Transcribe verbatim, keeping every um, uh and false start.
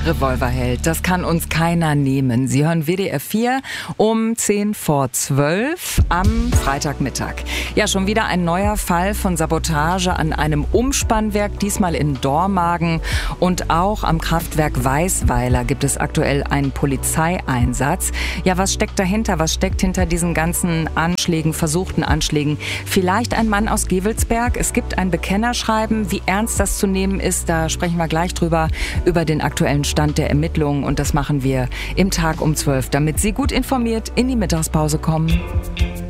Revolverheld, das kann uns keiner nehmen. Sie hören W D R vier um zehn vor zwölf am Freitagmittag. Ja, schon wieder ein neuer Fall von Sabotage an einem Umspannwerk, diesmal in Dormagen. Und auch am Kraftwerk Weißweiler gibt es aktuell einen Polizeieinsatz. Ja, was steckt dahinter? Was steckt hinter diesen ganzen Anschlägen, versuchten Anschlägen? Vielleicht ein Mann aus Gevelsberg. Es gibt ein Bekennerschreiben. Wie ernst das zu nehmen ist, da sprechen wir gleich drüber, über den aktuellen Stand der Ermittlungen. Und das machen wir im Tag um zwölf, damit Sie gut informiert in die Mittagspause kommen.